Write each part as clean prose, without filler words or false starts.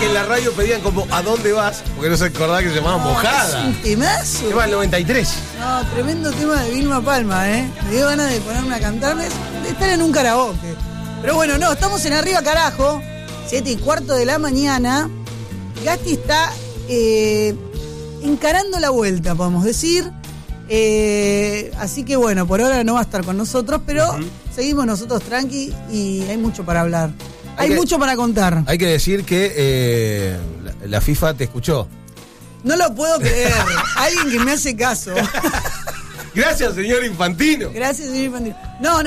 que en la radio pedían como ¿a dónde vas? Porque no se acordaba que se llamaba Mojada. Es un temazo. Tema del 93. No, tremendo tema de Vilma Palma, Me dio ganas de ponerme a cantarles, de estar en un karaoke. Pero bueno, no, estamos en Arriba Carajo, 7:15 de la mañana. Gasti está encarando la vuelta, podemos decir. Así que bueno, por ahora no va a estar con nosotros, pero seguimos nosotros tranqui y hay mucho para hablar. Hay mucho para contar. Hay que decir que la FIFA te escuchó. No lo puedo creer. Alguien que me hace caso. Gracias, señor Infantino. Gracias, señor Infantino. No.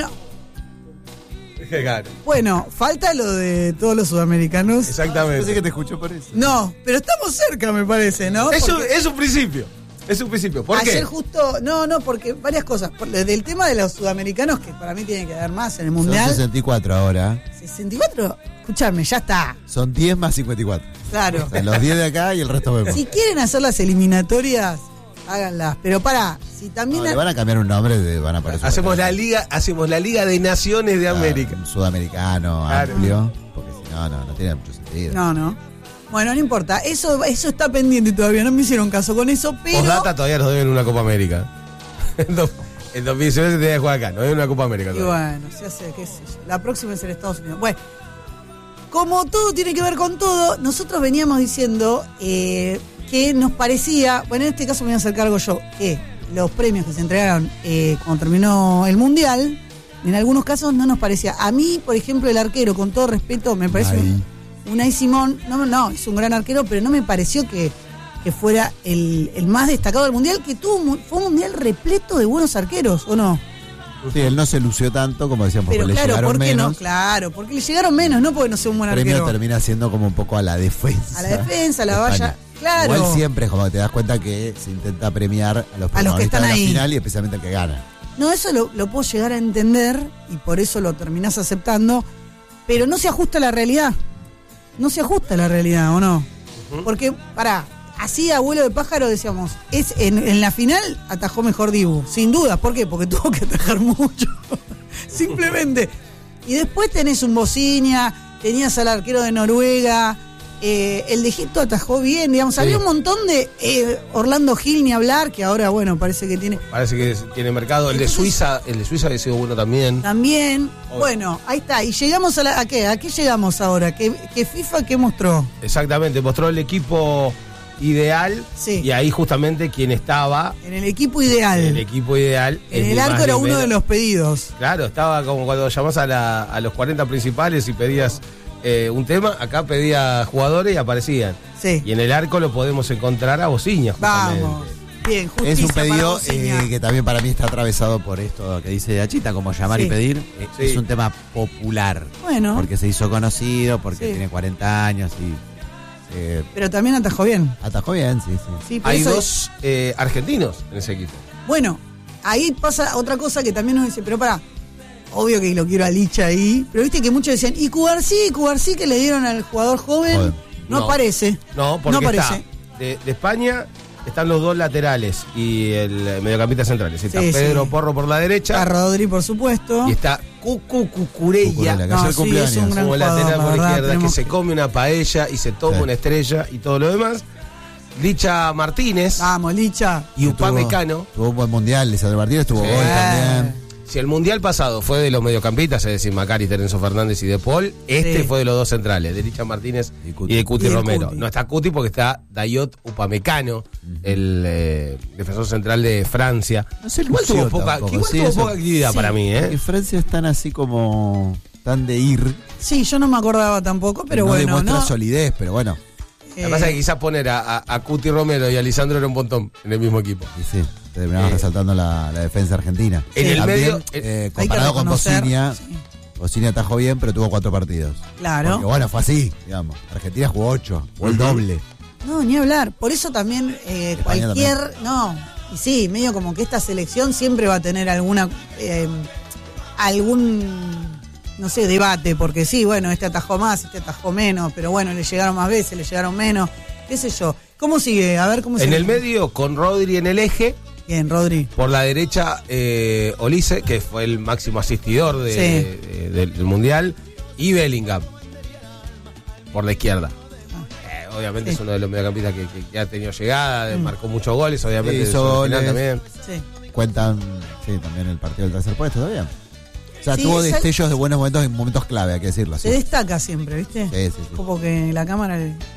Claro. Bueno, falta lo de todos los sudamericanos. Exactamente. Pensé que te escuchó por eso. No, pero estamos cerca, me parece, ¿no? Es un principio. Es un principio. ¿Por qué? Ayer justo, no, porque varias cosas. Del tema de los sudamericanos, que para mí tiene que haber más en el Mundial. Son 64 ahora. 64, escúchame, ya está. Son 10 más 54. Claro. O sea, los 10 de acá y el resto vemos. Si quieren hacer las eliminatorias, háganlas. Pero si también... No, le van a cambiar un nombre, van a aparecer. Hacemos la Liga de Naciones de América. Un sudamericano, claro, amplio. Porque si no tiene mucho sentido. No. Bueno, no importa. Eso está pendiente todavía. No me hicieron caso con eso, pero... Postdata todavía nos deben una Copa América. En 2019 se tenía que jugar acá. Nos deben una Copa América Y todavía. bueno, se hace, qué sé yo. La próxima es en Estados Unidos. Bueno, como todo tiene que ver con todo, nosotros veníamos diciendo que nos parecía... Bueno, en este caso me voy a hacer cargo yo. Que los premios que se entregaron cuando terminó el Mundial, en algunos casos no nos parecía. A mí, por ejemplo, el arquero, con todo respeto, me parece... Unai Simón, no, es un gran arquero, pero no me pareció que fuera el más destacado del Mundial, que fue un Mundial repleto de buenos arqueros, ¿o no? Sí, él no se lució tanto, como decían, porque le llegaron ¿por qué menos. no? Claro, porque le llegaron menos, no porque no sea un buen El premio arquero. termina siendo como un poco a la defensa. A la defensa, a la de valla. España. Claro. Igual siempre es como que te das cuenta que se intenta premiar a los A los que están protagonistas de la ahí. final y especialmente al que gana. No, eso lo puedo llegar a entender y por eso lo terminás aceptando, pero no se ajusta a la realidad. No se ajusta a la realidad, ¿o no? Porque, así a vuelo de pájaro decíamos, en la final atajó mejor Dibu, sin duda. ¿Por qué? Porque tuvo que atajar mucho. Simplemente. Y después tenés un Bocinia, tenías al arquero de Noruega, el de Egipto atajó bien, digamos. Sí. Había un montón de Orlando Gil, ni hablar, que ahora, bueno, parece que tiene mercado. El de Suiza había sido bueno también. También. Bueno, ahí está. Y llegamos ¿a qué? ¿A qué llegamos ahora? ¿Qué FIFA qué mostró? Exactamente, mostró el equipo ideal. Sí. Y ahí justamente quien estaba en el equipo ideal. En el equipo ideal. En el arco era uno de los pedidos. Claro, estaba como cuando llamás a los 40 principales y pedías un tema, acá pedía jugadores y aparecían. Sí. Y en el arco lo podemos encontrar a Bocinia, justamente. Vamos. Bien, justicia. Es un pedido para que también para mí está atravesado por esto que dice Achita, como llamar y pedir. Sí. Es un tema popular. Bueno. Porque se hizo conocido, porque Sí. tiene 40 años y... pero también atajó bien. Atajó bien, sí. Sí, hay dos argentinos en ese equipo. Bueno, ahí pasa otra cosa que también nos dice, pero obvio que lo quiero a Licha ahí, pero viste que muchos decían, y Cubarsí que le dieron al jugador joven, no aparece. No, porque no aparece. Está de España están los dos laterales y el mediocampista central. Está Pedro Porro por la derecha. Está Rodri, por supuesto. Y está Cucurella, es un gran como lateral por verdad, izquierda, que se come una paella y se toma una estrella y todo lo demás. Licha Martínez. Vamos, Licha. Y Upamecano. Tuvo un buen mundial, Lisandro Martínez tuvo gol también. Si el mundial pasado fue de los mediocampistas, es decir, Macari, Terenzo Fernández y De Paul, fue de los dos centrales, de Licha Martínez y de Cuti Romero. Cuti. No está Cuti porque está Dayot Upamecano, el defensor central de Francia. No sé, igual tuvo poca actividad para mí, Porque Francia están así como tan de ir. Sí, yo no me acordaba tampoco, pero no bueno. Demuestra solidez, pero bueno. Lo que pasa es que quizás poner a Cuti Romero y a Lisandro Lompotón en el mismo equipo. Y sí, terminamos resaltando la defensa argentina. En el medio, comparado con Bocinia, Bocinia atajó bien, pero tuvo 4 partidos. Claro. Porque bueno, fue así, digamos. Argentina jugó 8, jugó el doble. No, ni hablar. Por eso también cualquier... también. No, y sí, medio como que esta selección siempre va a tener algún no sé, debate, porque sí, bueno, este atajó más, este atajó menos, pero bueno, le llegaron más veces, le llegaron menos, qué sé yo. ¿Cómo sigue? A ver, ¿cómo sigue? En el medio, con Rodri en el eje. Bien, Rodri. Por la derecha, Olise, que fue el máximo asistidor del Mundial, y Bellingham, por la izquierda. obviamente es uno de los mediocampistas que ha tenido llegada, marcó muchos goles, obviamente. Hizo goles también. Sí. Cuentan, también el partido del tercer puesto todavía. O sea, Sí, tuvo destellos de buenos momentos en momentos clave, hay que decirlo. Se destaca siempre, ¿viste? Sí. Como que la cámara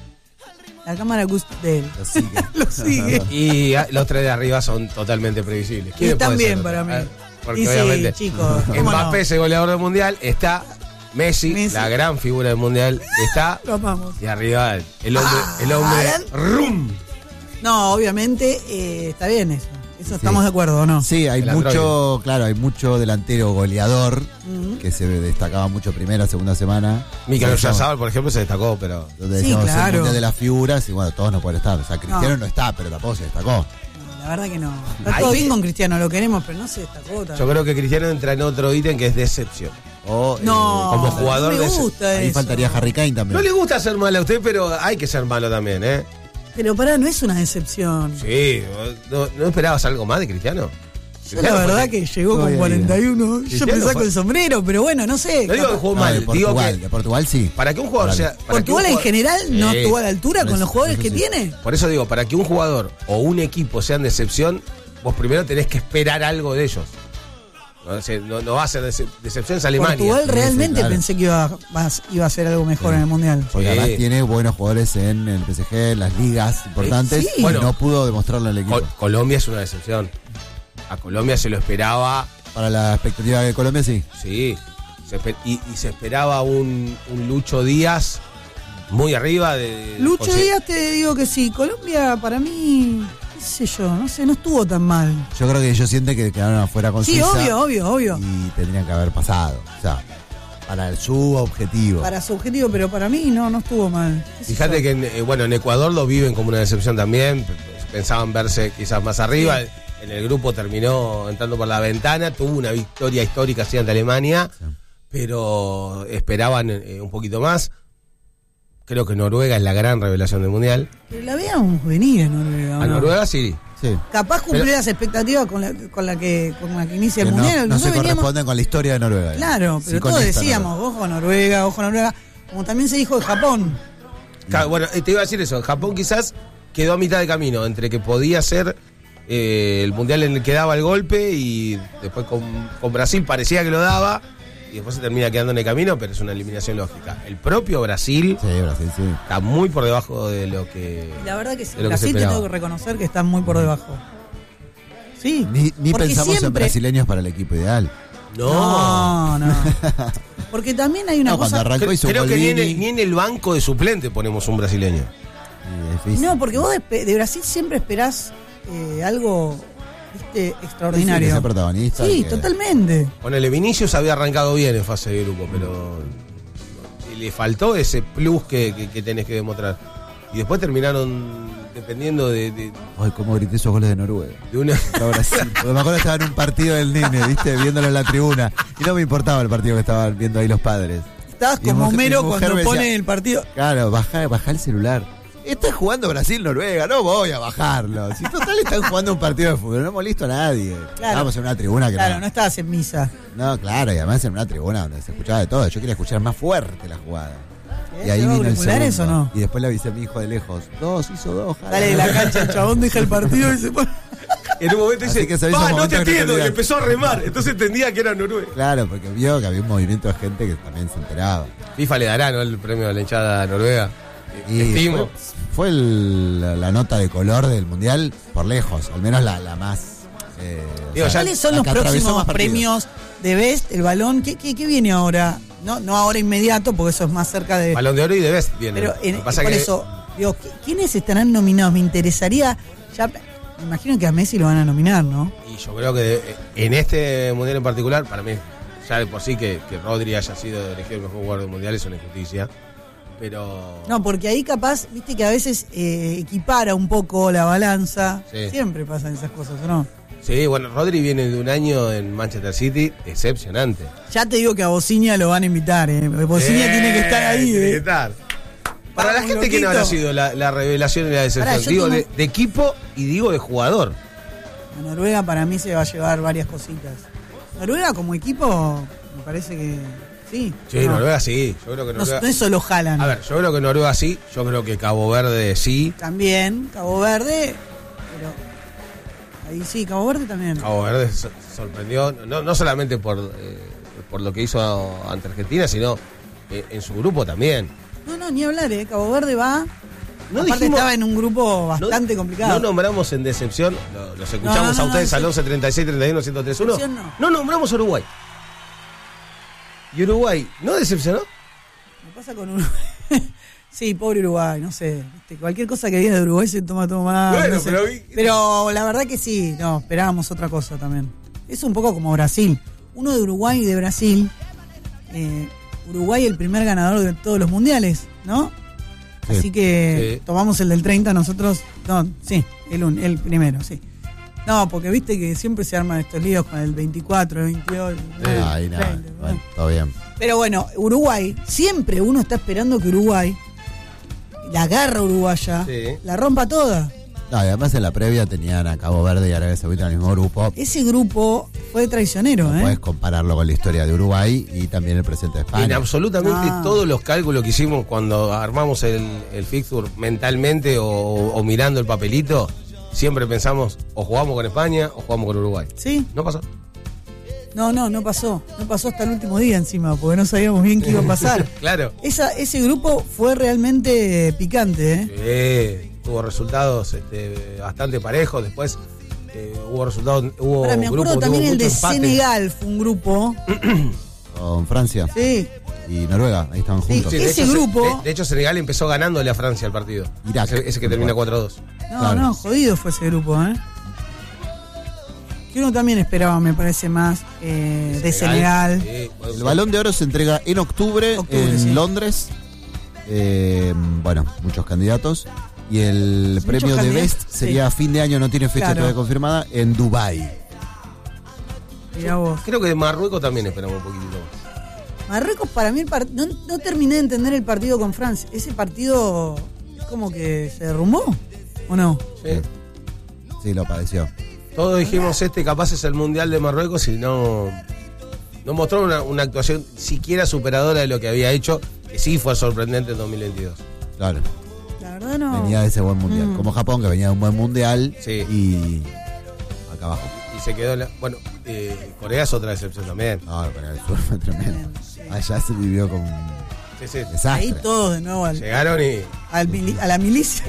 gusta de él. Lo sigue. Lo sigue. Y los tres de arriba son totalmente previsibles. Y están bien para mí. Porque Y obviamente chicos, ¿cómo Mbappé no? es el goleador del Mundial, está Messi, la gran figura del Mundial, está. Lo amamos. Y arriba el hombre rum. No, obviamente está bien eso. Eso estamos de acuerdo, ¿o no? Sí, hay El mucho, claro, hay mucho delantero goleador que se destacaba mucho primera, segunda semana. Mikel Oyarzabal, por ejemplo, se destacó, pero. Donde Sí, decíamos claro. el mundial de las figuras y bueno, todos no pueden estar. O sea, Cristiano no está, pero tampoco se destacó. La verdad que no. Está todo bien con Cristiano, lo queremos, pero no se destacó. Yo creo que Cristiano entra en otro ítem que es decepción. O, No, como jugador no me de ese- gusta ahí eso. faltaría Harry Kane también. No le gusta ser malo a usted, pero hay que ser malo también, ¿eh? Pero pará, no es una decepción. Sí, ¿no esperabas algo más de Cristiano? Yo la verdad que llegó con Todavía 41. Yo Cristiano me saco fue- el sombrero, pero bueno, no sé. No digo que jugó No, mal, de digo Portugal, que de Portugal sí. para que un jugador Vale. sea. para que un Portugal en jugador- general no Sí. estuvo a la altura con los jugadores eso que sí. tiene. Por eso digo, para que un jugador o un equipo sean de excepción, vos primero tenés que esperar algo de ellos. No va a ser decepción, es Alemania. Portugal realmente claro. pensé que iba a hacer algo mejor en el Mundial. Porque Sí. además tiene buenos jugadores en el PSG, en las ligas importantes, Sí. y Bueno. no pudo demostrarlo en el equipo. Colombia es una decepción. A Colombia se lo esperaba, Para la expectativa de Colombia, sí. sí. Y se esperaba un Lucho Díaz muy arriba de. Lucho Díaz te digo que sí. Colombia para mí, qué sé yo, no sé, no estuvo tan mal. Yo creo que ellos sienten que quedaron afuera con Sí, Suiza obvio. y tendrían que haber pasado. O sea, para su objetivo. Para su objetivo, pero para mí no estuvo mal. ¿Qué sé Fíjate yo? que en Ecuador lo viven como una decepción también. Pensaban verse quizás más arriba. Sí. En el grupo terminó entrando por la ventana. Tuvo una victoria histórica así ante Alemania. Sí. Pero esperaban un poquito más. Creo que Noruega es la gran revelación del Mundial. Pero la veíamos venir en Noruega. ¿o A no? Noruega sí. Sí. Capaz cumplió Pero- las expectativas con la que inicia el Que Mundial. no se Nosotros veníamos- corresponden con la historia de Noruega. Claro, Sí, pero con todos esta decíamos, ojo Noruega. Como también se dijo de Japón. Claro, bueno, te iba a decir eso. Japón quizás quedó a mitad de camino entre que podía ser el Mundial en el que daba el golpe y después con Brasil parecía que lo daba y después se termina quedando en el camino, pero es una eliminación lógica. El propio Brasil Sí, Brasil, sí. está muy por debajo de lo que. Y la verdad que sí, de lo que se Brasil te esperaba. tengo que reconocer que está muy por debajo. Sí. Ni porque pensamos en siempre- brasileños para el equipo ideal. No. Porque también hay una No, cuando cosa. arrancó hizo un Creo que Golini, ni en el banco de suplente ponemos un brasileño. y es difícil. No, porque vos de Brasil siempre esperás algo, ¿viste? Sí, que Extraordinario. sea protagonista. Sí, que- totalmente. Ponele, Vinicius había arrancado bien en fase de grupo, pero le faltó ese plus que tenés que demostrar. Y después terminaron dependiendo de Ay, cómo grité esos goles de Noruega. una. Contra Brasil. Porque me acuerdo que estaba en un partido del nene, ¿viste? Viéndolo en la tribuna. Y no me importaba el partido que estaban viendo ahí los padres. Estabas Y como mi Homero mujer cuando me pone decía- el partido. Claro, baja el celular. Está jugando Brasil-Noruega, no voy a bajarlo. Si total están jugando un partido de fútbol, no molesto a nadie. Estábamos en una tribuna que Claro, no estabas en misa. No, claro, y además en una tribuna donde se escuchaba de todo. Yo quería escuchar más fuerte la jugada. Y ahí ¿Llevaba vino el auriculares segundo. o no? Y después le avisé a mi hijo de lejos. Hizo dos. jala. Dale de la cancha, el chabón deja el partido y se pone. En un momento Así dice, que se hizo "Pa, un no momento te que no te entiendo", y olvidas. empezó a remar. Entonces entendía que era Noruega. Claro, porque vio que había un movimiento de gente que también se enteraba. FIFA le dará, ¿no?, el premio a la hinchada noruega. Y Estimo. fue la nota de color del mundial por lejos, al menos la más. Digo, ya- ¿Cuáles son la los que atravesó próximos más partidos. premios de Best, el balón? ¿Qué viene ahora? No ahora inmediato, porque eso es más cerca de. Balón de Oro y de Best viene. Pero Lo que pasa por que eso, digo, ¿quiénes estarán nominados? Me interesaría. Me imagino que a Messi lo van a nominar, ¿no? Y yo creo que en este mundial en particular, para mí, ya de por sí que Rodri haya sido elegido el mejor jugador del mundial es una injusticia. Pero. No, porque ahí capaz, viste que a veces equipara un poco la balanza. Sí. Siempre pasan esas cosas, ¿o no? Sí, bueno, Rodri viene de un año en Manchester City decepcionante. Ya te digo que a Bociña lo van a invitar, ¿eh? Bociña tiene que estar ahí, Tiene que ¿eh? estar. Para la Vamos, gente que no loquito. habrá sido la revelación y la decepción, Pará, yo digo tengo- de equipo y digo de jugador. A Noruega para mí se va a llevar varias cositas. Noruega como equipo me parece que Sí. Sí, no. Noruega sí. Yo creo que Noruega... No es solo Haaland. A ver, yo creo que Noruega sí. Yo creo que Cabo Verde sí. También, Cabo Verde. Pero ahí sí, Cabo Verde también. Cabo Verde sorprendió, no solamente por lo que hizo ante Argentina, sino en su grupo también. No, ni hablar, Cabo Verde va. No aparte dijimos, estaba en un grupo bastante complicado. No nombramos en decepción, los escuchamos a ustedes al 11 36 31 1031. No nombramos a Uruguay. ¿Y Uruguay no decepcionó? ¿Qué pasa con Uruguay? Sí, pobre Uruguay, no sé. Cualquier cosa que digas de Uruguay se toma todo mal. Bueno, no sé. Pero la verdad que sí, no, esperábamos otra cosa también. Es un poco como Brasil. Uno de Uruguay y de Brasil. Uruguay el primer ganador de todos los mundiales, ¿no? Sí. Así que tomamos el del 30 nosotros. No, sí, el primero, sí. No, porque viste que siempre se arman estos líos con el 24, el 28. Ahí nada, bueno, todo bien. Pero bueno, Uruguay, siempre uno está esperando que Uruguay, la garra uruguaya, la rompa toda. No, y además en la previa tenían a Cabo Verde y Arabia Saudita en el mismo grupo. Ese grupo fue traicionero, no puedes compararlo con la historia de Uruguay y también el presente de España. En absolutamente todos los cálculos que hicimos cuando armamos el fixture mentalmente o mirando el papelito, siempre pensamos o jugamos con España o jugamos con Uruguay. Sí. ¿No pasó? No pasó. No pasó hasta el último día encima, porque no sabíamos bien qué iba a pasar. Claro. Ese grupo fue realmente picante, Tuvo resultados bastante parejos. Después hubo resultados. Me acuerdo también el de empate. Senegal fue un grupo. Con Francia. Sí. Y Noruega, ahí estaban juntos. Sí, ese grupo. De hecho, Senegal empezó ganándole a Francia el partido. Irak. Ese que termina 4-2. No, jodido fue ese grupo, Que uno también esperaba, me parece más, de Senegal. El Balón de Oro se entrega en octubre en Londres. Bueno, muchos candidatos. Y el premio de Best sería a fin de año, no tiene fecha todavía confirmada, en Dubái. Mirá vos. Creo que de Marruecos también esperamos un poquitito más. Marruecos, para mí, no terminé de entender el partido con Francia. Ese partido es como que se derrumbó, ¿o no? Sí, lo padeció. Todos dijimos, capaz es el Mundial de Marruecos y no mostró una actuación siquiera superadora de lo que había hecho, que sí fue sorprendente en 2022. Claro. La verdad no. Venía de ese buen mundial. Como Japón, que venía de un buen mundial. Sí. Y acá abajo. Y se quedó Bueno, Corea es otra decepción también. No, Corea del Sur fue tremendo. Allá se vivió con desastre. Ahí todos de nuevo llegaron a la milicia.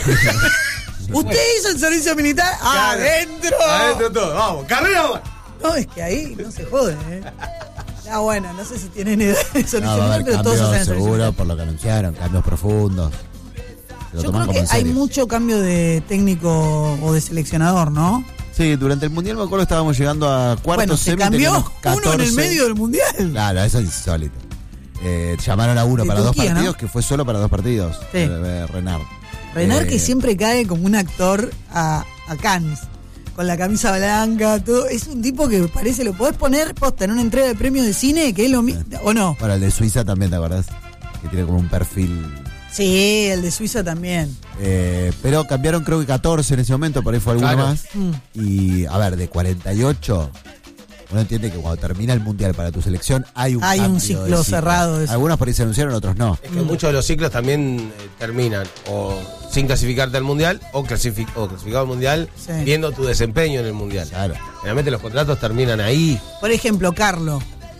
¿Usted hizo el servicio militar? Claro. ¡Adentro todo! ¡Vamos! ¡Carrera! No, es que ahí no se jode, bueno, no sé si tienen idea de eso. No, va a haber cambios seguro por lo que anunciaron, cambios profundos. Yo creo que hay mucho cambio de técnico o de seleccionador, ¿no? Sí, durante el Mundial me acuerdo que estábamos llegando a cuartos semi. Se cambió uno en el medio del Mundial. Claro, eso es insólito. Llamaron a uno para Turquía, 2 partidos, ¿no? Que fue solo para 2 partidos. Sí. Renard, que siempre cae como un actor a Cannes, con la camisa blanca, todo. Es un tipo que parece, lo podés poner posta en una entrega de premios de cine, que es lo mismo, ¿o no? Bueno, el de Suiza también, ¿te acordás? Que tiene como un perfil... Sí, el de Suiza también. Pero cambiaron creo que 14 en ese momento, por ahí fue alguno más. Y, a ver, de 48, uno entiende que cuando termina el Mundial para tu selección hay un ciclo cerrado. Algunos por ahí se anunciaron, otros no. Es que muchos de los ciclos también terminan o sin clasificarte al Mundial o clasificado al Mundial viendo tu desempeño en el Mundial. Claro. Generalmente los contratos terminan ahí. Por ejemplo, Carlos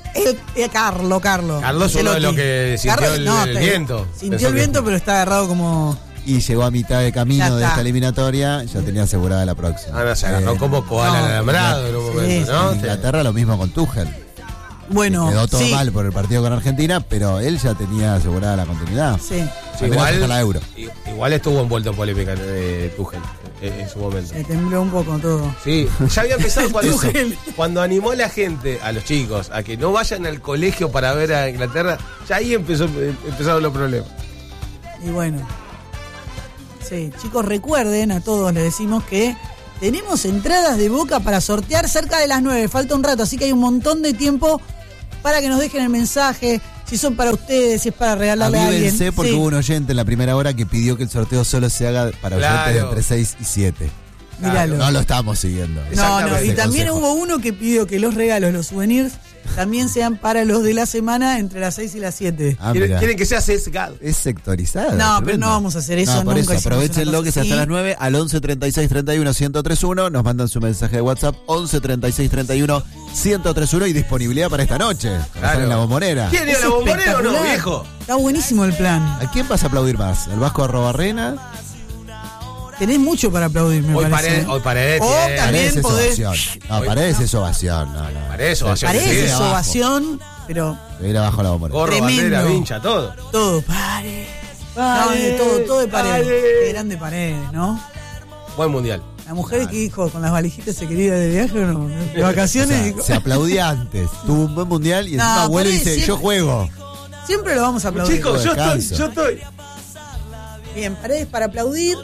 es uno de los que sintió el viento. Sintió el viento, pero está agarrado como... Y llegó a mitad de camino de esta eliminatoria, ya tenía asegurada la próxima. Se agarró como koala al alambrado en un momento, ¿no? En Inglaterra lo mismo con Tuchel. Bueno, quedó todo mal por el partido con Argentina, pero él ya tenía asegurada la continuidad. Sí. Igual estuvo envuelto en polémica Tuchel en su momento. Se tembló un poco todo. Sí, ya había empezado cuando animó a la gente, a los chicos, a que no vayan al colegio para ver a Inglaterra, ya ahí empezaron los problemas. Y bueno, sí, chicos, recuerden, a todos les decimos que tenemos entradas de Boca para sortear cerca de las 9, falta un rato, así que hay un montón de tiempo para que nos dejen el mensaje, si son para ustedes, si es para regalarle a alguien. Porque hubo un oyente en la primera hora que pidió que el sorteo solo se haga para oyentes de entre 6 y 7. Míralo. No lo estamos siguiendo. No, y también hubo uno que pidió que los regalos, los souvenirs, también sean para los de la semana entre las 6 y las 7. Quieren que sea sesgado. Es sectorizado. No, tremendo. Pero no vamos a hacer eso por nunca. Eso, aprovechenlo que es hasta las 9 al 11 36 31 1031. Nos mandan su mensaje de WhatsApp 11 36 31 1031 y disponibilidad para esta noche. Claro. En la Bombonera. ¿Quién es la Bombonera o no, viejo? Está buenísimo el plan. ¿A quién vas a aplaudir más? ¿El Vasco Arrobarrena? Tenés mucho para aplaudir, me parece. Hoy Paredes. También podés. Paredes es ovación. Paredes es ovación, pero. Ir abajo la Bombonera. Gorro, bandera, vincha, todo. Todo, Paredes. Todo de Paredes. Qué grande Paredes, ¿no? Buen mundial. La mujer que dijo con las valijitas se quería ir de viaje o no, de vacaciones. O sea, se aplaudía antes. Tuvo un buen mundial y encima abuelo dice, yo juego. Siempre lo vamos a aplaudir. Chicos, yo estoy. Bien, Paredes para aplaudir.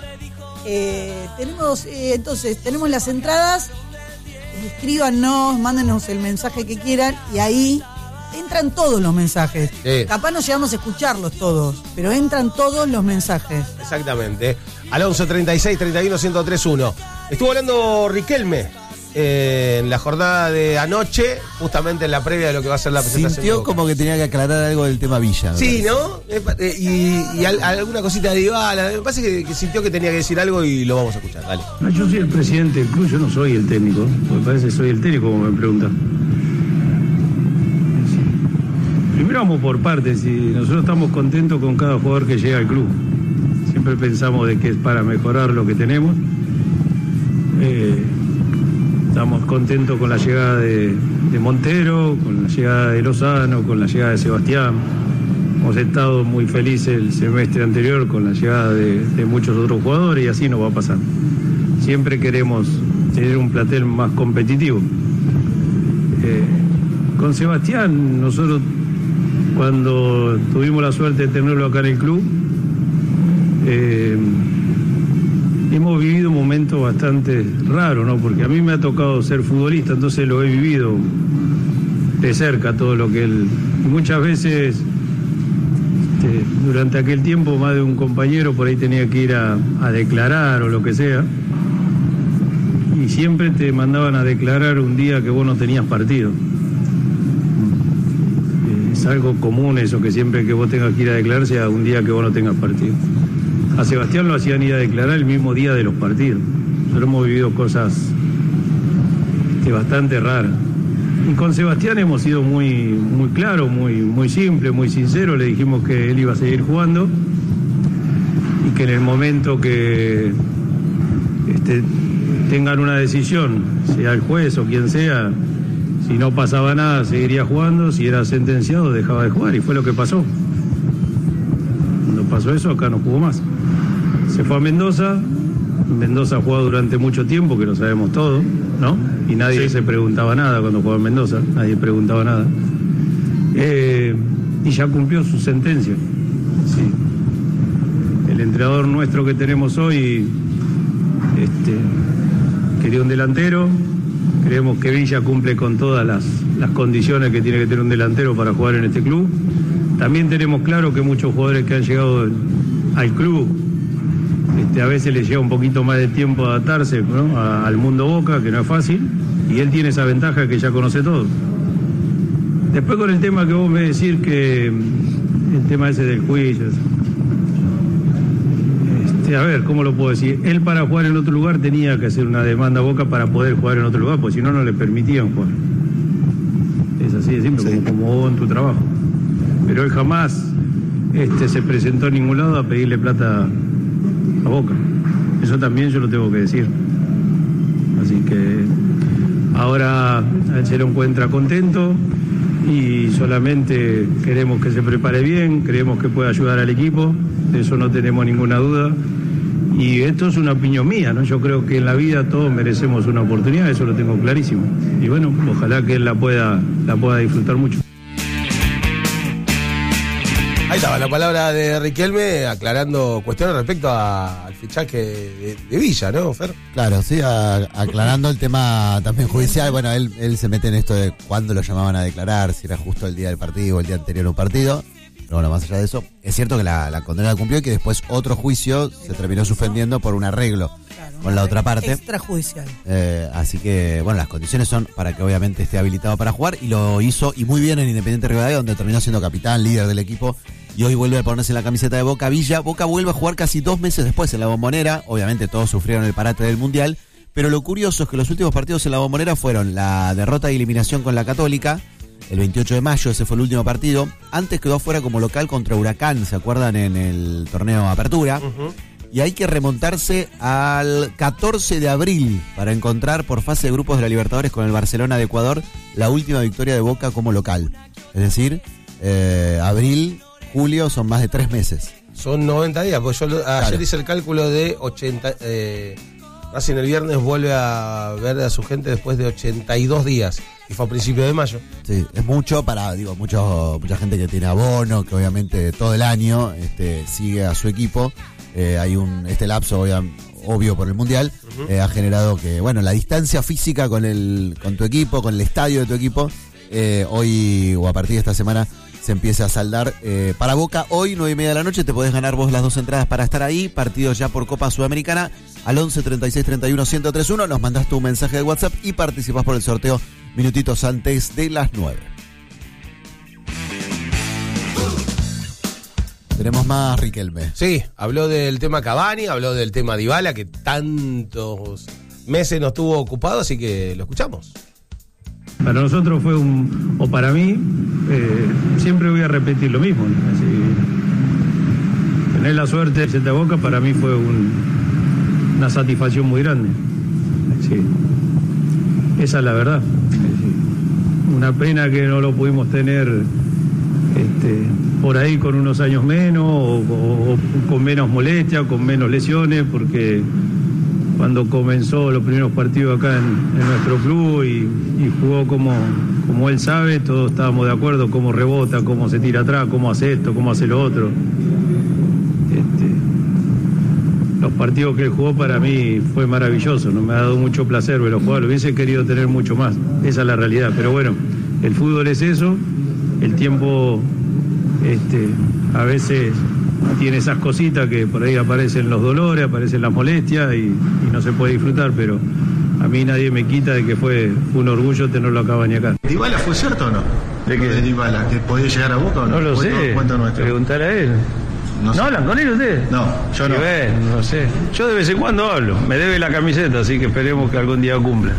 Tenemos las entradas. Escríbanos, mándenos el mensaje que quieran y ahí entran todos los mensajes. Capaz no llegamos a escucharlos todos, pero entran todos los mensajes. Exactamente. Al 11 36 31 1031. Estuvo hablando Riquelme en la jornada de anoche, justamente en la previa de lo que va a ser la presentación. Sintió como que tenía que aclarar algo del tema Villa. Sí, ¿no? Y alguna cosita de Dybala. Me parece que sintió que tenía que decir algo y lo vamos a escuchar. Dale. Yo soy el presidente del club, yo no soy el técnico. Me parece que soy el técnico, como me preguntan. Primero vamos por partes. Y nosotros estamos contentos con cada jugador que llega al club. Siempre pensamos de que es para mejorar lo que tenemos. Estamos contentos con la llegada de Montero, con la llegada de Lozano, con la llegada de Sebastián. Hemos estado muy felices el semestre anterior con la llegada de muchos otros jugadores y así nos va a pasar. Siempre queremos tener un plantel más competitivo. Con Sebastián, nosotros cuando tuvimos la suerte de tenerlo acá en el club, hemos vivido un momento bastante raro, ¿no? Porque a mí me ha tocado ser futbolista, entonces lo he vivido de cerca todo lo que él... Y muchas veces, durante aquel tiempo, más de un compañero por ahí tenía que ir a declarar o lo que sea, y siempre te mandaban a declarar un día que vos no tenías partido. Es algo común eso, que siempre que vos tengas que ir a declarar sea un día que vos no tengas partido. A Sebastián lo hacían ir a declarar el mismo día de los partidos. Nosotros hemos vivido cosas bastante raras. Y con Sebastián hemos sido muy claros, muy simple, muy sincero. Le dijimos que él iba a seguir jugando y que en el momento que tengan una decisión, sea el juez o quien sea, si no pasaba nada seguiría jugando, si era sentenciado dejaba de jugar, y fue lo que pasó. Cuando pasó eso, acá no jugó más. Se fue a Mendoza. Mendoza ha jugado durante mucho tiempo, que lo sabemos todos, ¿no? Y nadie se preguntaba nada cuando jugaba en Mendoza, nadie preguntaba nada. Y ya cumplió su sentencia. Sí. El entrenador nuestro que tenemos hoy quería un delantero. Creemos que Villa cumple con todas las condiciones que tiene que tener un delantero para jugar en este club. También tenemos claro que muchos jugadores que han llegado al club, a veces les lleva un poquito más de tiempo adaptarse, ¿no? al mundo Boca, que no es fácil, y él tiene esa ventaja que ya conoce todo. Después con el tema que vos me decís, que el tema ese del juicio, a ver, ¿cómo lo puedo decir? Él para jugar en otro lugar tenía que hacer una demanda a Boca para poder jugar en otro lugar, porque si no, no le permitían jugar. Es así de simple, como vos en tu trabajo. Pero él jamás se presentó a ningún lado a pedirle plata a Boca. Eso también yo lo tengo que decir. Así que ahora él se lo encuentra contento y solamente queremos que se prepare bien, creemos que puede ayudar al equipo, de eso no tenemos ninguna duda. Y esto es una opinión mía, ¿no? Yo creo que en la vida todos merecemos una oportunidad, eso lo tengo clarísimo. Y bueno, ojalá que él la pueda disfrutar mucho. Ahí estaba la palabra de Riquelme aclarando cuestiones respecto al fichaje de Villa, ¿no, Fer? Claro, sí, aclarando el tema también judicial. Bueno, él se mete en esto de cuándo lo llamaban a declarar, si era justo el día del partido o el día anterior a un partido. Pero bueno, más allá de eso, es cierto que la condena la cumplió y que después otro juicio se terminó suspendiendo por un arreglo. Claro. con la otra parte. Extrajudicial. Así que, bueno, las condiciones son para que obviamente esté habilitado para jugar, y lo hizo, y muy bien, en Independiente Rivadavia, donde terminó siendo capitán, líder del equipo, y hoy vuelve a ponerse en la camiseta de Boca. Villa, Boca vuelve a jugar casi 2 meses después en la Bombonera. Obviamente todos sufrieron el parate del Mundial, pero lo curioso es que los últimos partidos en la Bombonera fueron la derrota y eliminación con la Católica, el 28 de mayo, ese fue el último partido. Antes quedó afuera como local contra Huracán, ¿se acuerdan? En el torneo Apertura. Y hay que remontarse al 14 de abril para encontrar por fase de grupos de la Libertadores con el Barcelona de Ecuador la última victoria de Boca como local. Es decir, abril, julio son más de 3 meses. Son 90 días, porque yo ayer hice el cálculo de 80... Racing el viernes vuelve a ver a su gente después de 82 días. Y fue a principios de mayo. Sí, es mucho para, mucha gente que tiene abono, que obviamente todo el año sigue a su equipo. Hay este lapso obvio por el Mundial, ha generado que, bueno, la distancia física con tu equipo, con el estadio de tu equipo, hoy o a partir de esta semana se empieza a saldar. Para Boca, hoy 9:30 de la noche te podés ganar vos las 2 entradas para estar ahí, partidos ya por Copa Sudamericana, al 11 36 31 1031, nos mandás tu mensaje de WhatsApp y participás por el sorteo minutitos antes de las 9. Tenemos más, Riquelme. Sí, habló del tema Cavani, habló del tema Dybala, que tantos meses nos tuvo ocupado, así que lo escuchamos. Para nosotros fue o para mí, siempre voy a repetir lo mismo, ¿no? Así, tener la suerte de irse a Boca para mí fue una satisfacción muy grande. Sí. Esa es la verdad. Sí. Una pena que no lo pudimos tener por ahí con unos años menos o con menos molestias, con menos lesiones, porque cuando comenzó los primeros partidos acá en nuestro club y jugó como él sabe, todos estábamos de acuerdo, cómo rebota, cómo se tira atrás, cómo hace esto, cómo hace lo otro. Los partidos que él jugó para mí fue maravilloso, no me ha dado mucho placer verlo jugar, lo hubiese querido tener mucho más, esa es la realidad, pero bueno, el fútbol es eso, el tiempo a veces tiene esas cositas que por ahí aparecen los dolores, aparecen las molestias y no se puede disfrutar, pero a mí nadie me quita de que fue un orgullo tenerlo acá Cavani acá. ¿Dybala fue cierto o no? ¿De qué? ¿De Dybala? ¿Que podía llegar a Boca o no? No lo sé, preguntar a él. No hablan con él ustedes? No, yo no. No sé. Yo de vez en cuando hablo. Me debe la camiseta, así que esperemos que algún día cumpla.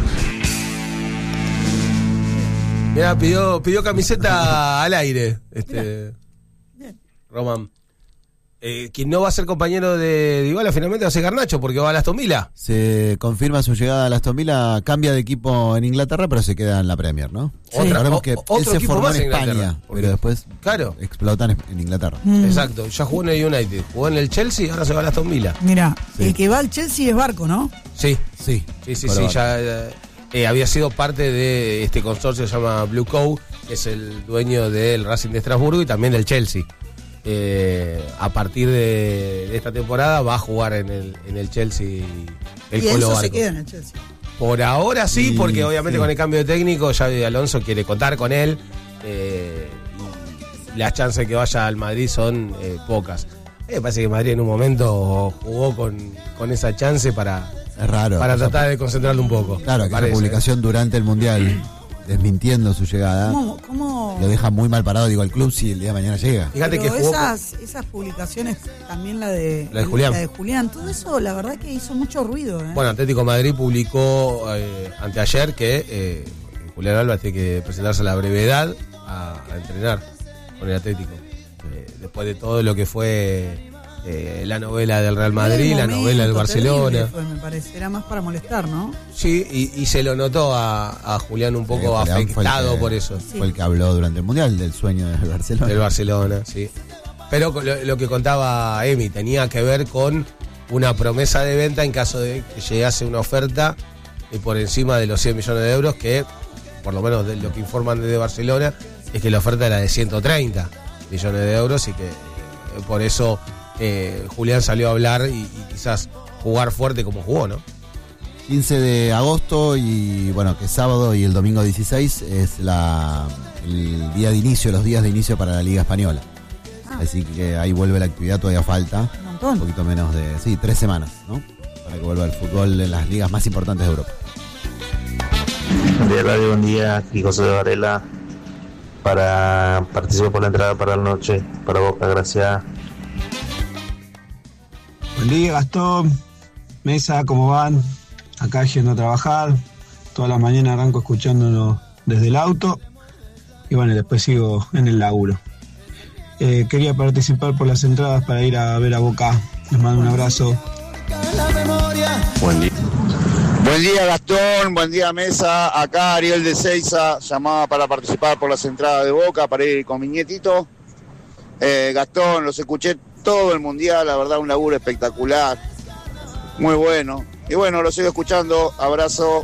Mira, pidió camiseta al aire, Román. Quien no va a ser compañero de Dybala finalmente va a ser Garnacho, porque va a Aston Villa. Se confirma su llegada a Aston Villa, cambia de equipo en Inglaterra, pero se queda en la Premier, ¿no? Sí. Recordemos que él se formó en España, pero después explotan en Inglaterra. Exacto, ya jugó en el United, jugó en el Chelsea y ahora se va a Aston Villa. Mira, el que va al Chelsea es Barco, ¿no? Sí, sí, ya había sido parte de este consorcio que se llama Blue Cow, que es el dueño del Racing de Estrasburgo y también del Chelsea. A partir de esta temporada va a jugar en el Chelsea el Colo Barco. Se queda en el Chelsea. Por ahora sí, porque obviamente con el cambio de técnico Xabi Alonso quiere contar con él, y las chances de que vaya al Madrid son pocas. Me parece que Madrid en un momento jugó con esa chance para tratar de concentrarlo un poco. Claro, que la publicación durante el Mundial desmintiendo su llegada, ¿Cómo? Lo deja muy mal parado, digo, al club si el día de mañana llega. Fíjate pero que jugó esas publicaciones, también la de Julián, todo eso la verdad que hizo mucho ruido. Bueno, Atlético Madrid publicó anteayer que Julián Álvarez tiene que presentarse a la brevedad a entrenar con el Atlético, después de todo lo que fue la novela del Real Madrid, la novela del Barcelona. Me parece, era más para molestar, ¿no? Sí, y se lo notó a Julián un poco afectado por eso. Fue el que habló durante el Mundial del sueño del Barcelona. Del Barcelona, sí. Pero lo que contaba Emi tenía que ver con una promesa de venta en caso de que llegase una oferta por encima de los 100 millones de euros, que por lo menos de lo que informan desde Barcelona es que la oferta era de 130 millones de euros y que por eso Julián salió a hablar y quizás jugar fuerte como jugó, ¿no? 15 de agosto y bueno, que es sábado y el domingo 16 es el día de inicio, los días de inicio para la Liga Española. Así que ahí vuelve la actividad, todavía falta. Un poquito menos de, 3 semanas, ¿no? Para que vuelva el fútbol en las ligas más importantes de Europa. Buen día, radio, buen día. Aquí José de Varela para participar por la entrada para la noche, para Boca, gracias. Buen día, Gastón, Mesa, ¿cómo van? Acá yendo a trabajar, toda la mañana arranco escuchándonos desde el auto y bueno, después sigo en el laburo. Quería participar por las entradas para ir a ver a Boca. Les mando un abrazo. Buen día. Buen día, Gastón, buen día, Mesa. Acá Ariel de Seiza, llamaba para participar por las entradas de Boca, para ir con mi nietito. Gastón, los escuché todo el mundial, la verdad un laburo espectacular, muy bueno. Y bueno, lo sigo escuchando, abrazo.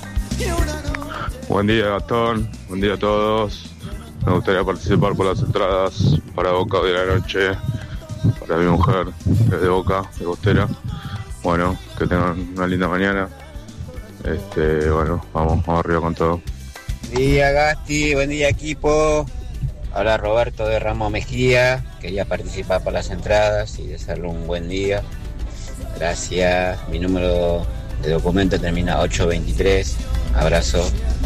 Buen día, Gastón, buen día a todos. Me gustaría participar por las entradas para Boca hoy de la noche, para mi mujer, que es de Boca, de Bostera. Bueno, que tengan una linda mañana. Bueno, vamos arriba con todo. Buen día, Gasti, buen día, equipo. Habla Roberto de Ramos Mejía. Quería participar por las entradas y desearle un buen día. Gracias. Mi número de documento termina 823. Abrazo.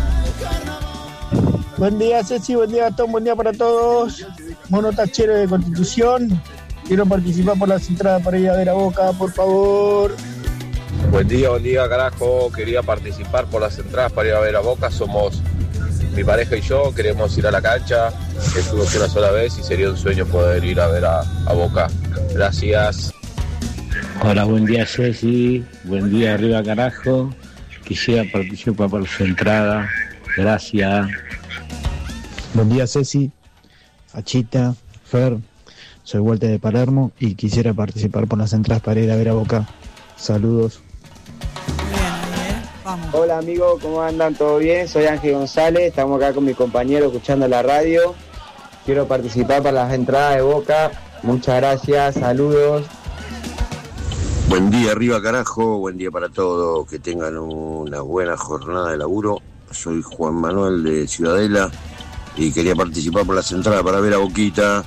Buen día, Ceci, buen día, Gastón, buen día para todos. Mono Tachero de Constitución. Quiero participar por las entradas para ir a ver a Boca, por favor. Buen día, carajo. Quería participar por las entradas para ir a ver a Boca. Somos mi pareja y yo, queremos ir a la cancha. Estuve una sola vez y sería un sueño poder ir a ver a Boca. Gracias. Hola, buen día, Ceci. Buen día, arriba, carajo. Quisiera participar por las entradas. Gracias. Buen día, Ceci, Achita, Fer. Soy Walter de Palermo y quisiera participar por las entradas para ir a ver a Boca. Saludos. Bien, vamos. Hola amigos, ¿cómo andan? ¿Todo bien? Soy Ángel González, estamos acá con mi compañero escuchando la radio. Quiero participar para las entradas de Boca. Muchas gracias, saludos. Buen día, arriba carajo, buen día para todos, que tengan una buena jornada de laburo. Soy Juan Manuel de Ciudadela y quería participar por las entradas para ver a Boquita.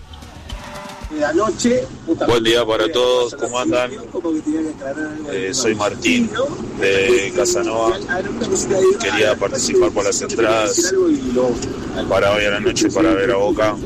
Buen día para todos, ¿cómo andan? Soy Martín de Casanova. Quería participar por las entradas para hoy a la noche para ver a Boca.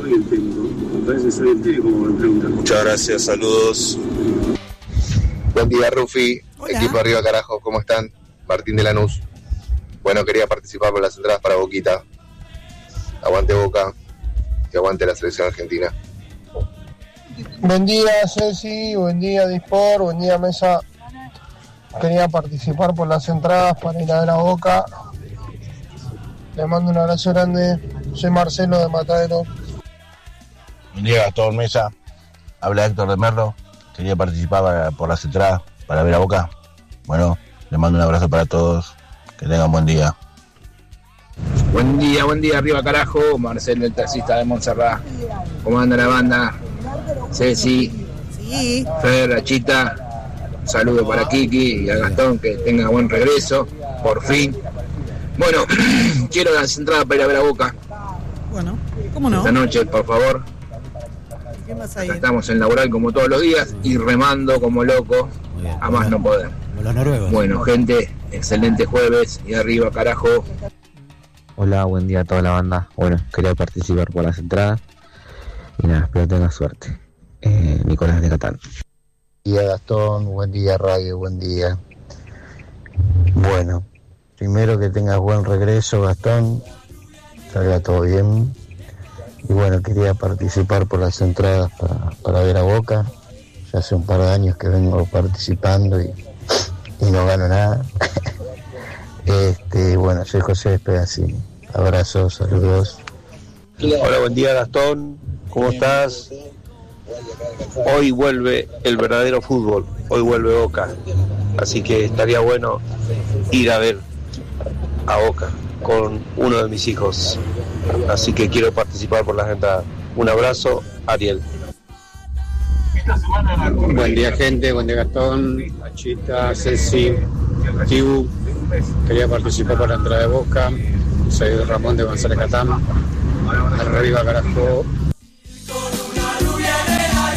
Muchas gracias, saludos. Buen día, Rufi. Hola. Equipo arriba carajo, ¿cómo están? Martín de Lanús. Bueno, quería participar por las entradas para Boquita. Aguante Boca, que aguante la selección argentina. Buen día, Ceci, buen día, Dispor, buen día, Mesa. Quería participar por las entradas para ir a ver a Boca. Le mando un abrazo grande. Soy Marcelo de Matadero. Buen día, Gastón, Mesa. Habla Héctor de Merlo. Quería participar por las entradas para ver a Boca. Bueno, le mando un abrazo para todos. Que tengan buen día. Buen día, arriba carajo. Marcelo, el taxista de Montserrat. ¿Cómo anda la banda? Ceci, sí. Fer, Achita, un saludo para Kiki y a Gastón, que tenga buen regreso, por fin. Bueno, quiero las entradas para ir a ver a Boca. Bueno, ¿cómo no? Esta noche, por favor. ¿Qué vas a ir? Estamos en laboral como todos los días y remando como loco, a más no poder. Los noruegos. Bueno, gente, excelente jueves y arriba carajo. Hola, buen día a toda la banda. Bueno, quería participar por las entradas y nada, espero tenga suerte. Nicolás de Catán. Buen día, Gastón, buen día, radio, buen día. Bueno, primero que tengas buen regreso, Gastón, salga todo bien. Y bueno, quería participar por las entradas para ver a Boca. Ya hace un par de años que vengo participando y no gano nada. Bueno, soy José Espedacini. Abrazos, saludos. Hola, buen día, Gastón. ¿Cómo estás? Hoy vuelve el verdadero fútbol, hoy vuelve Boca, así que estaría bueno ir a ver a Boca con uno de mis hijos, así que quiero participar por las entradas. Un abrazo, Ariel. Buen día, gente, buen día, Gastón, Achita, Ceci, Tibu. Quería participar por la entrada de Boca. Soy Ramón de González Catán. Arriba, carajo. Y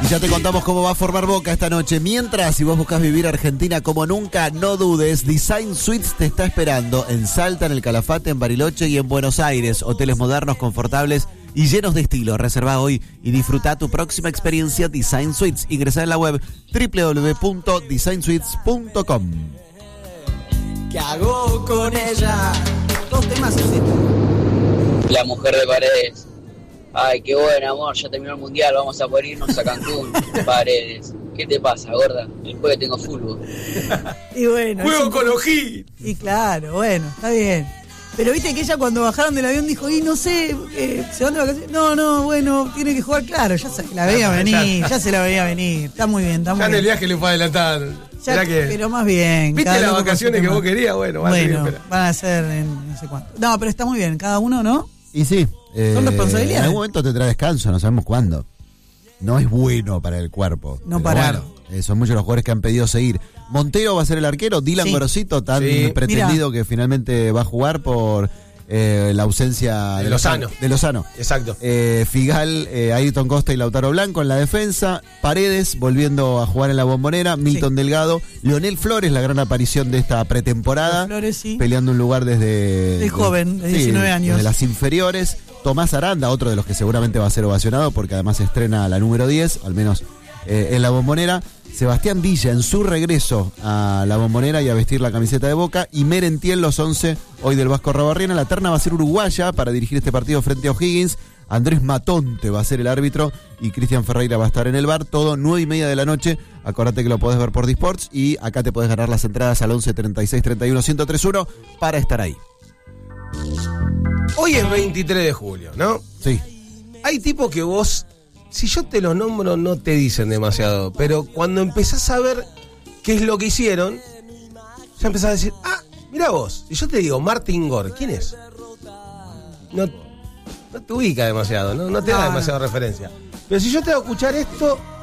ya te contamos cómo va a formar Boca esta noche. Mientras, si vos buscas vivir Argentina como nunca, no dudes, Design Suites te está esperando en Salta, en el Calafate, en Bariloche y en Buenos Aires. Hoteles modernos, confortables y llenos de estilo. Reserva hoy y disfruta tu próxima experiencia Design Suites. Ingresá en la web www.designsuites.com. ¿Qué hago con ella? Dos temas así. La mujer de Paredes. Ay, qué bueno, amor, ya terminó el mundial, vamos a poder irnos a Cancún. Paredes. ¿Qué te pasa, gorda? El jueves tengo fútbol. Y bueno. Juego con Ojí. Y claro, bueno, está bien. Pero viste que ella cuando bajaron del avión dijo, y no sé, ¿se van de vacaciones? No, bueno, tiene que jugar, claro, ya se la veía venir, ya se la veía venir. Está muy bien, está muy bien. Ya en el viaje le fue a adelantar. Ya, pero más bien. ¿Viste las vacaciones que vos querías? Bueno, van a ser en no sé cuánto. No, pero está muy bien, cada uno, ¿no? Y sí. Son responsabilidades. En algún momento te trae descanso, no sabemos cuándo. No es bueno para el cuerpo. No parar. Bueno, son muchos los jugadores que han pedido seguir. Montero va a ser el arquero, Dylan Gorosito, tan pretendido que finalmente va a jugar por la ausencia de Lozano. Exacto. Figal, Ayrton Costa y Lautaro Blanco en la defensa. Paredes volviendo a jugar en la Bombonera. Milton Delgado. Leonel Flores, la gran aparición de esta pretemporada. Flores, peleando un lugar desde... Es joven, de 19 años. Desde las inferiores. Tomás Aranda, otro de los que seguramente va a ser ovacionado porque además estrena la número 10, al menos en la Bombonera. Sebastián Villa en su regreso a la Bombonera y a vestir la camiseta de Boca. Y Merentiel, los 11 hoy del Vasco Rabarriena. La terna va a ser uruguaya para dirigir este partido frente a O'Higgins. Andrés Matonte va a ser el árbitro y Cristian Ferreira va a estar en el bar. Todo 9:30 de la noche. Acordate que lo podés ver por Disports y acá te podés ganar las entradas al 11 36 31 1031 para estar ahí. Hoy es 23 de julio, ¿no? Sí. Hay tipos que vos, si yo te los nombro, no te dicen demasiado, pero cuando empezás a ver qué es lo que hicieron, ya empezás a decir, mirá vos, si yo te digo Martin Gore, ¿quién es? No te ubica demasiado, no te da demasiada referencia. Pero si yo te hago escuchar esto,